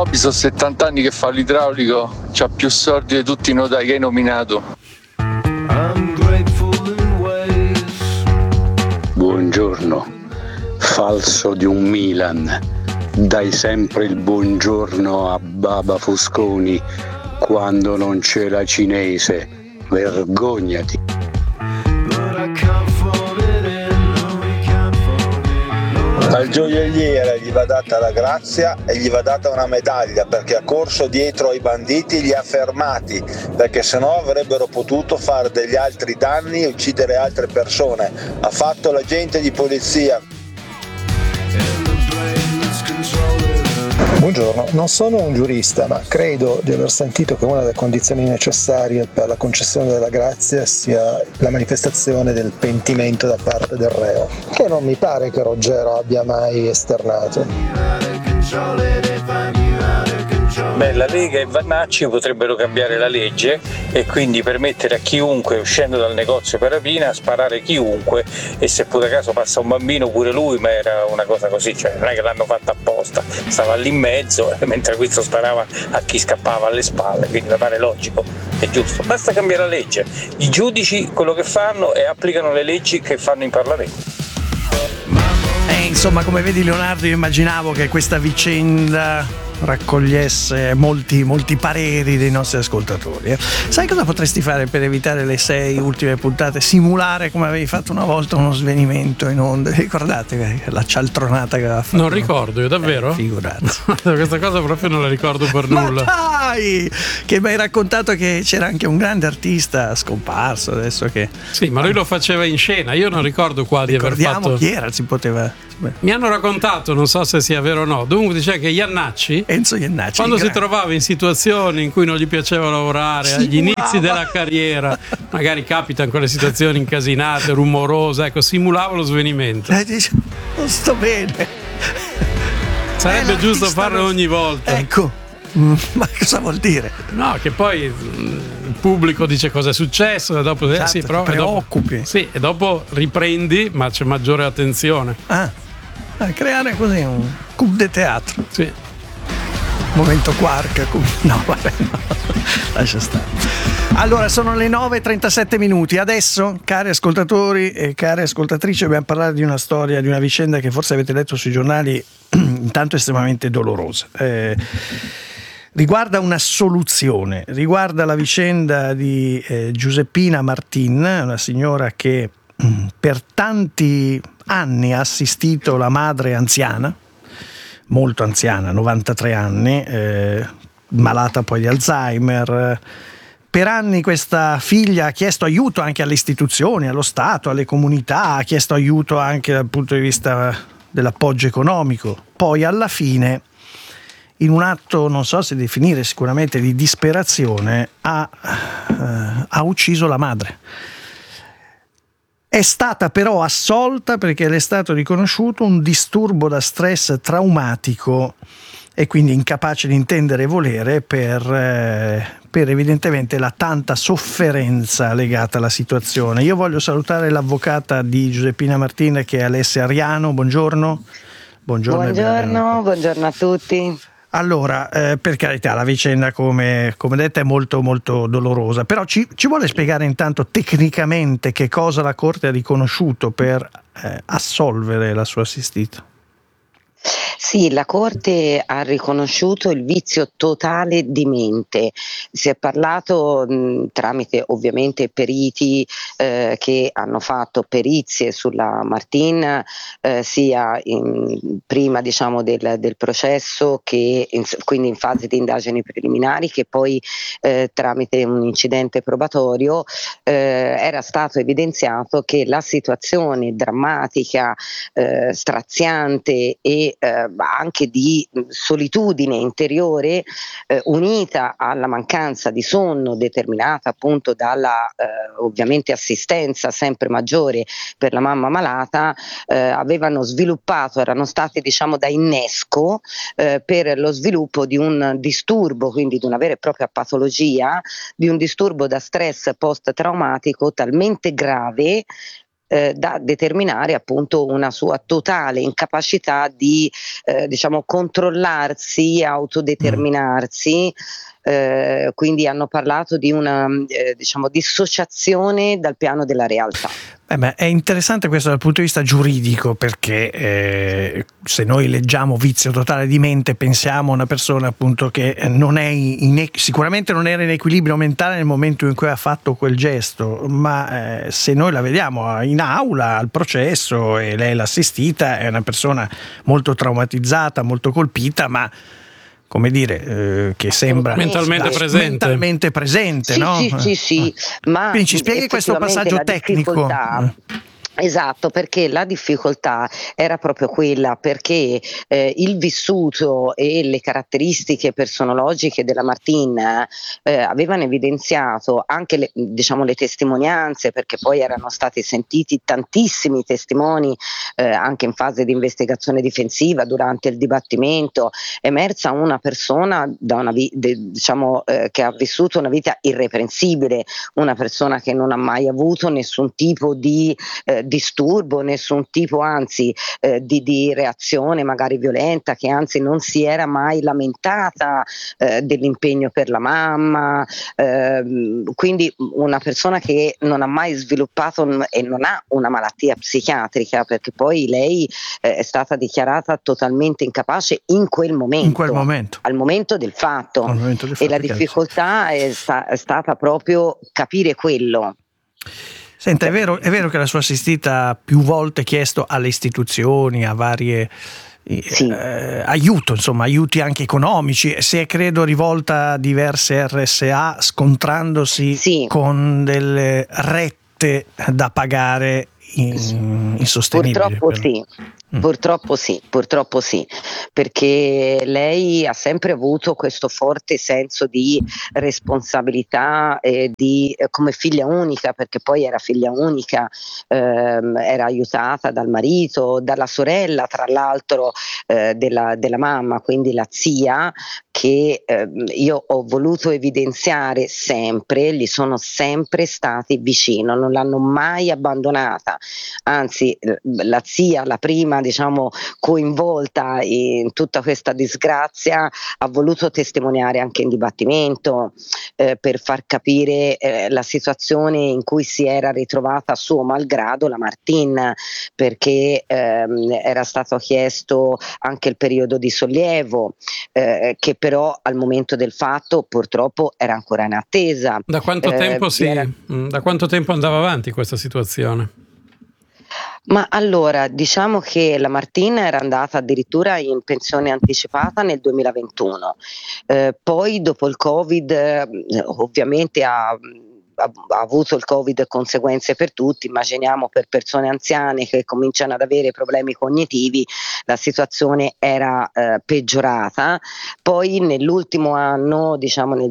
Moby sono 70 anni che fa l'idraulico, c'ha più soldi di tutti i notai che hai nominato. Buongiorno, falso di un Milan, dai sempre il buongiorno a Baba Fusconi quando non c'è la cinese, vergognati. Al gioielliere gli va data la grazia e gli va data una medaglia perché ha corso dietro ai banditi, li ha fermati, perché sennò avrebbero potuto fare degli altri danni e uccidere altre persone. Ha fatto l'agente di polizia. Buongiorno, non sono un giurista, ma credo di aver sentito che una delle condizioni necessarie per la concessione della grazia sia la manifestazione del pentimento da parte del reo, che non mi pare che Ruggero abbia mai esternato. Beh, la Lega e Vannacci potrebbero cambiare la legge e quindi permettere a chiunque uscendo dal negozio per rapina sparare chiunque, e se pure caso passa un bambino pure lui, ma era una cosa così, cioè non è che l'hanno fatta apposta, stava lì in mezzo mentre questo sparava a chi scappava alle spalle, quindi mi pare logico e giusto. Basta cambiare la legge, i giudici quello che fanno è applicano le leggi che fanno in Parlamento. Insomma, come vedi Leonardo, io immaginavo che questa vicenda raccogliesse molti pareri dei nostri ascoltatori. Sai cosa potresti fare per evitare le 6 ultime puntate? Simulare, come avevi fatto una volta, uno svenimento in onda. Ricordate la cialtronata che aveva fatto? Non ricordo io, davvero? Figurati. Questa cosa proprio non la ricordo per nulla. Ma dai! Che mi hai raccontato che c'era anche un grande artista scomparso adesso che... Sì, ma lui lo faceva in scena, io non ricordo qua di aver fatto... chi era, si poteva... Mi hanno raccontato, non so se sia vero o no, dunque diceva che Enzo Iannacci, quando si trovava in situazioni in cui non gli piaceva lavorare, agli inizi della carriera, magari capita in quelle situazioni incasinate, rumorose, ecco, simulava lo svenimento. Non sto bene. Sarebbe giusto farlo ogni volta. Ecco, ma cosa vuol dire? No, che poi il pubblico dice cosa è successo e dopo Esatto, però, preoccupi. E dopo riprendi, ma c'è maggiore attenzione. Creare così un coup de teatro. Sì. Momento quark. No, vabbè, no. Lascia stare. Allora, sono le 9:37 minuti. Adesso, cari ascoltatori e care ascoltatrici, dobbiamo parlare di una storia, di una vicenda che forse avete letto sui giornali, intanto estremamente dolorosa. Riguarda una soluzione, riguarda la vicenda di Giuseppina Martin, una signora che per tanti anni ha assistito la madre anziana, molto anziana, 93 anni, malata poi di Alzheimer. Per anni questa figlia ha chiesto aiuto anche alle istituzioni, allo Stato, alle comunità, ha chiesto aiuto anche dal punto di vista dell'appoggio economico. Poi alla fine, in un atto, non so se definire, sicuramente di disperazione, ha ucciso la madre. È stata però assolta perché le è stato riconosciuto un disturbo da stress traumatico e quindi incapace di intendere e volere per evidentemente la tanta sofferenza legata alla situazione. Io voglio salutare l'avvocata di Giuseppina Martin, che è Alessia Ariano. Buongiorno. Buongiorno a tutti. Allora, per carità, la vicenda come detto è molto molto dolorosa, però ci vuole spiegare intanto tecnicamente che cosa la Corte ha riconosciuto per assolvere la sua assistita? Sì, la Corte ha riconosciuto il vizio totale di mente. Si è parlato tramite ovviamente periti che hanno fatto perizie sulla Martin, sia prima diciamo del processo che quindi in fase di indagini preliminari, che poi tramite un incidente probatorio era stato evidenziato che la situazione drammatica, straziante e anche di solitudine interiore, unita alla mancanza di sonno determinata appunto dalla ovviamente assistenza sempre maggiore per la mamma malata, avevano sviluppato, erano stati diciamo da innesco per lo sviluppo di un disturbo, quindi di una vera e propria patologia, di un disturbo da stress post-traumatico talmente grave da determinare appunto una sua totale incapacità di controllarsi, autodeterminarsi. Quindi hanno parlato di una dissociazione dal piano della realtà. Ma è interessante questo dal punto di vista giuridico, perché se noi leggiamo vizio totale di mente pensiamo a una persona appunto che non è sicuramente non era in equilibrio mentale nel momento in cui ha fatto quel gesto, ma se noi la vediamo in aula al processo e lei è l'assistita, è una persona molto traumatizzata, molto colpita, ma come dire, che sembra mentalmente presente, sì, no? Sì. Ma quindi ci spieghi questo passaggio tecnico? Esatto, perché la difficoltà era proprio quella, perché il vissuto e le caratteristiche personologiche della Martina avevano evidenziato anche le testimonianze, perché poi erano stati sentiti tantissimi testimoni anche in fase di investigazione difensiva. Durante il dibattimento è emersa una persona che ha vissuto una vita irreprensibile, una persona che non ha mai avuto nessun tipo di disturbo, nessun tipo anzi di reazione magari violenta, che anzi non si era mai lamentata dell'impegno per la mamma, quindi una persona che non ha mai sviluppato e non ha una malattia psichiatrica, perché poi lei è stata dichiarata totalmente incapace in quel momento. Al momento del fatto, e la difficoltà è stata proprio capire quello. Senta, è vero che la sua assistita più volte chiesto alle istituzioni, a varie aiuti anche economici, si è credo rivolta a diverse RSA scontrandosi con delle rette da pagare insostenibili. Purtroppo sì, perché lei ha sempre avuto questo forte senso di responsabilità e come figlia unica, perché poi era figlia unica, era aiutata dal marito, dalla sorella tra l'altro della mamma, quindi la zia, che io ho voluto evidenziare sempre, gli sono sempre stati vicino, non l'hanno mai abbandonata, anzi la zia, la prima coinvolta in tutta questa disgrazia, ha voluto testimoniare anche in dibattimento per far capire la situazione in cui si era ritrovata a suo malgrado la Martin, perché era stato chiesto anche il periodo di sollievo, che però al momento del fatto purtroppo era ancora in attesa. Da quanto tempo andava avanti questa situazione? Ma allora, diciamo che la Martina era andata addirittura in pensione anticipata nel 2021, poi dopo il Covid ovviamente ha avuto il Covid conseguenze per tutti, immaginiamo per persone anziane che cominciano ad avere problemi cognitivi, la situazione era peggiorata. Poi nell'ultimo anno, nel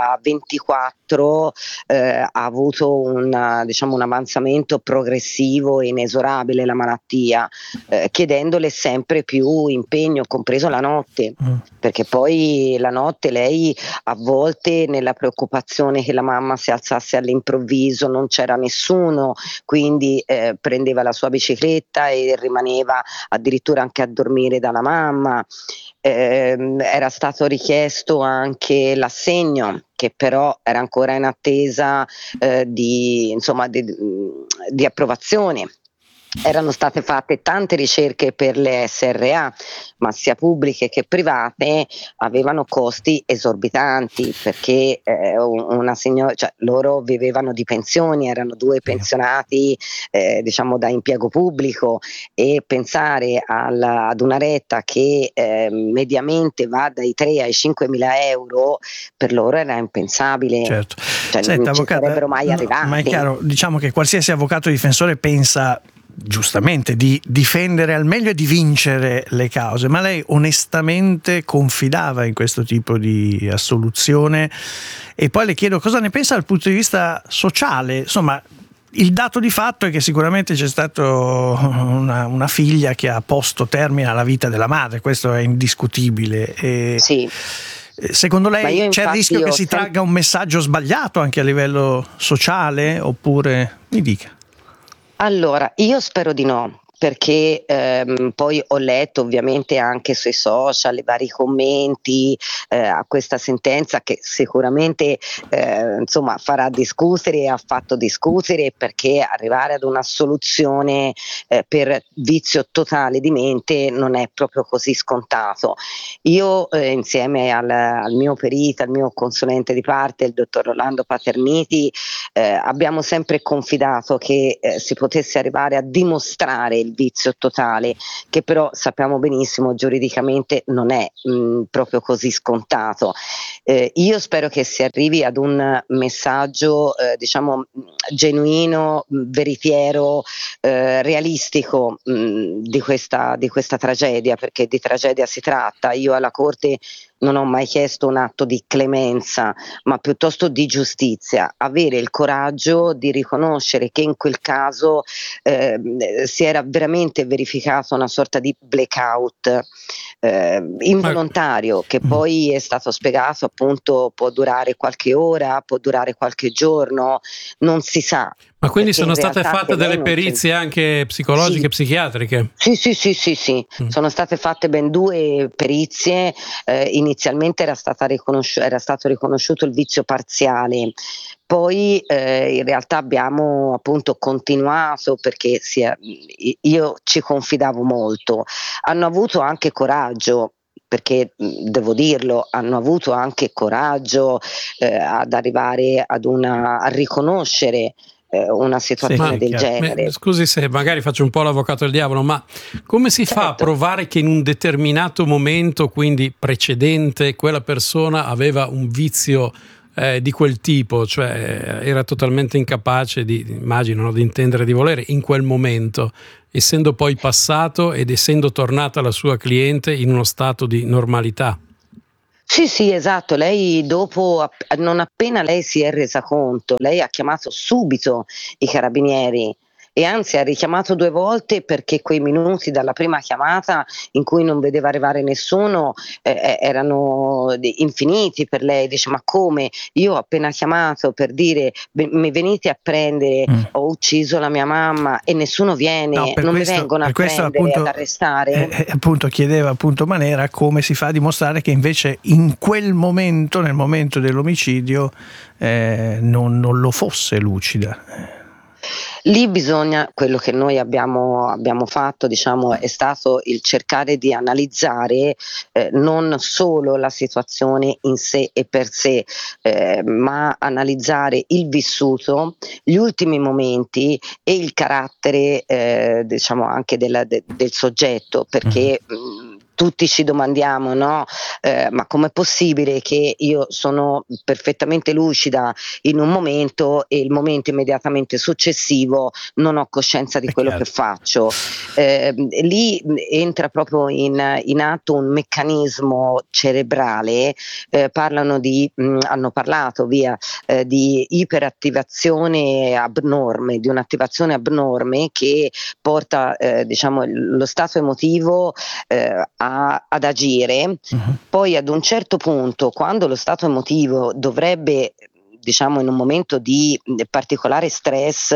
2024, ha avuto un avanzamento progressivo e inesorabile la malattia, chiedendole sempre più impegno, compreso la notte, perché poi la notte lei a volte, nella preoccupazione che la mamma si alzasse all'improvviso, non c'era nessuno, quindi prendeva la sua bicicletta e rimaneva addirittura anche a dormire dalla mamma. Era stato richiesto anche l'assegno, che però era ancora in attesa di approvazione. Erano state fatte tante ricerche per le SRA, ma sia pubbliche che private, avevano costi esorbitanti, perché una signora, loro vivevano di pensioni, erano due pensionati da impiego pubblico, e pensare ad una retta che mediamente va dai 3 ai 5.000 euro per loro era impensabile. Certo. Senta, non ci sarebbero mai arrivati. Ma è chiaro, diciamo che qualsiasi avvocato difensore pensa giustamente di difendere al meglio e di vincere le cause, ma lei onestamente confidava in questo tipo di assoluzione? E poi le chiedo cosa ne pensa dal punto di vista sociale. Insomma, il dato di fatto è che sicuramente c'è stata una figlia che ha posto termine alla vita della madre, questo è indiscutibile. Sì. Secondo lei c'è il rischio che si tragga un messaggio sbagliato anche a livello sociale, oppure mi dica? Allora, io spero di no, perché poi ho letto ovviamente anche sui social i vari commenti a questa sentenza che sicuramente insomma farà discutere e ha fatto discutere, perché arrivare ad una soluzione per vizio totale di mente non è proprio così scontato. Io insieme al mio perito, al mio consulente di parte, il dottor Rolando Paterniti, abbiamo sempre confidato che si potesse arrivare a dimostrare il vizio totale, che però sappiamo benissimo giuridicamente non è proprio così scontato. Io spero che si arrivi ad un messaggio diciamo genuino, veritiero, realistico di questa tragedia, perché di tragedia si tratta. Io alla Corte non ho mai chiesto un atto di clemenza, ma piuttosto di giustizia, avere il coraggio di riconoscere che in quel caso si era veramente verificata una sorta di blackout involontario, che poi è stato spiegato appunto può durare qualche ora, può durare qualche giorno, non si sa. Ma quindi Perché sono in state realtà fatte che lei delle non perizie anche psicologiche e psichiatriche? Sì. Sono state fatte ben 2 perizie. Inizialmente era stato riconosciuto il vizio parziale, poi in realtà abbiamo appunto continuato, perché io ci confidavo molto. Hanno avuto anche coraggio, perché devo dirlo, hanno avuto anche coraggio ad arrivare a riconoscere una situazione del genere. Scusi se magari faccio un po' l'avvocato del diavolo, ma come si fa a provare che in un determinato momento, quindi precedente, quella persona aveva un vizio di quel tipo, cioè era totalmente incapace immagino, di intendere, di volere in quel momento, essendo poi passato ed essendo tornata la sua cliente in uno stato di normalità? Sì, esatto. Lei dopo, non appena lei si è resa conto, lei ha chiamato subito i carabinieri, e anzi ha richiamato 2 volte, perché quei minuti dalla prima chiamata in cui non vedeva arrivare nessuno erano infiniti per lei. Dice: ma come? Io ho appena chiamato per dire mi venite a prendere, ho ucciso la mia mamma e nessuno viene, non mi vengono a prendere, appunto, ad arrestare? Appunto chiedeva appunto Manera come si fa a dimostrare che invece in quel momento, nel momento dell'omicidio, non lo fosse lucida. Lì bisogna, quello che noi abbiamo fatto, diciamo, è stato il cercare di analizzare non solo la situazione in sé e per sé, ma analizzare il vissuto, gli ultimi momenti e il carattere diciamo anche del soggetto, perché tutti ci domandiamo, no? Ma com'è possibile che io sono perfettamente lucida in un momento e il momento immediatamente successivo non ho coscienza di quello che faccio? Lì entra proprio in atto un meccanismo cerebrale. Hanno parlato di iperattivazione abnorme, di un'attivazione abnorme che porta diciamo lo stato emotivo ad agire. Poi ad un certo punto, quando lo stato emotivo dovrebbe, diciamo, in un momento di particolare stress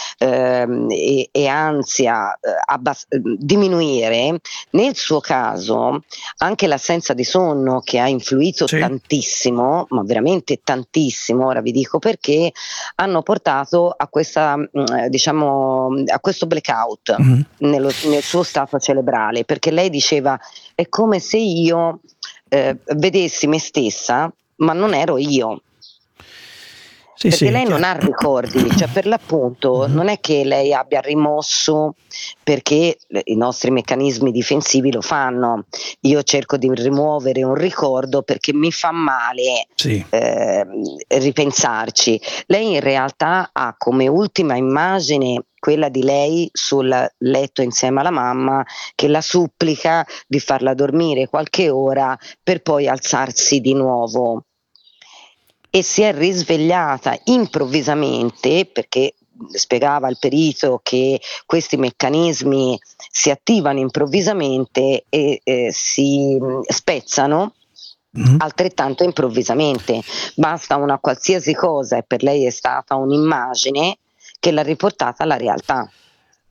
e ansia diminuire, nel suo caso anche l'assenza di sonno, che ha influito tantissimo, ma veramente tantissimo, ora vi dico perché, hanno portato a questa diciamo a questo blackout nel suo stato cerebrale, perché lei diceva: è come se io vedessi me stessa ma non ero io. Perché lei non ha ricordi, cioè per l'appunto non è che lei abbia rimosso, perché i nostri meccanismi difensivi lo fanno. Io cerco di rimuovere un ricordo perché mi fa male ripensarci. Lei in realtà ha come ultima immagine quella di lei sul letto insieme alla mamma che la supplica di farla dormire qualche ora per poi alzarsi di nuovo. E si è risvegliata improvvisamente, perché spiegava il perito che questi meccanismi si attivano improvvisamente e si spezzano altrettanto improvvisamente. Basta una qualsiasi cosa e per lei è stata un'immagine che l'ha riportata alla realtà.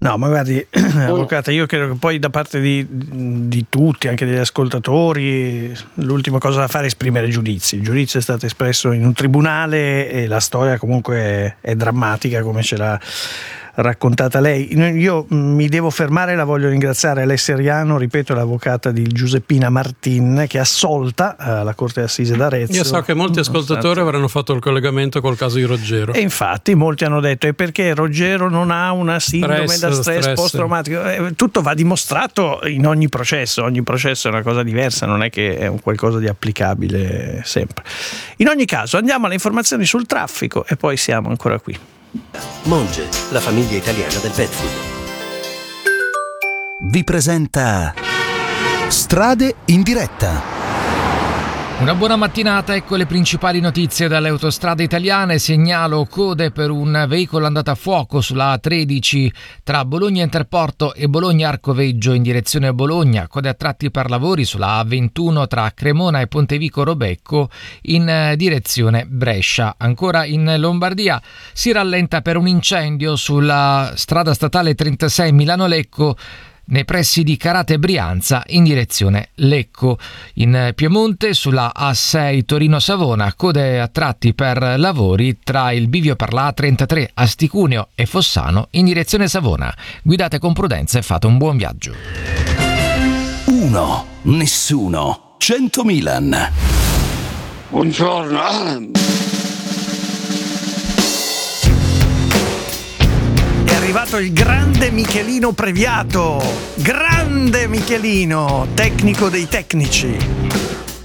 No, ma guardi, avvocata, io credo che poi da parte di tutti, anche degli ascoltatori, l'ultima cosa da fare è esprimere giudizi. Il giudizio è stato espresso in un tribunale e la storia comunque è drammatica come ce l'ha raccontata lei. Io mi devo fermare, la voglio ringraziare Alessia Riano, ripeto, l'avvocata di Giuseppina Martin, che è assolta alla Corte d'Assise d'Arezzo. Io so che molti ascoltatori avranno fatto il collegamento col caso di Ruggero. E infatti molti hanno detto: e perché Ruggero non ha una sindrome da stress post-traumatico? Tutto va dimostrato in ogni processo è una cosa diversa, non è che è un qualcosa di applicabile sempre. In ogni caso andiamo alle informazioni sul traffico e poi siamo ancora qui. Monge, la famiglia italiana del pet food, vi presenta Strade in diretta. Una buona mattinata, ecco le principali notizie dalle autostrade italiane. Segnalo code per un veicolo andato a fuoco sulla A13 tra Bologna Interporto e Bologna Arcoveggio in direzione Bologna, code a tratti per lavori sulla A21 tra Cremona e Pontevico Robecco in direzione Brescia. Ancora in Lombardia si rallenta per un incendio sulla strada statale 36 Milano-Lecco nei pressi di Carate Brianza in direzione Lecco. In Piemonte sulla A6 Torino-Savona, code a tratti per lavori tra il bivio per la A33 Asticuneo e Fossano in direzione Savona. Guidate con prudenza e fate un buon viaggio. 1, nessuno, 100 Milan. Buongiorno. È arrivato il grande Michelino Previato, grande Michelino, tecnico dei tecnici.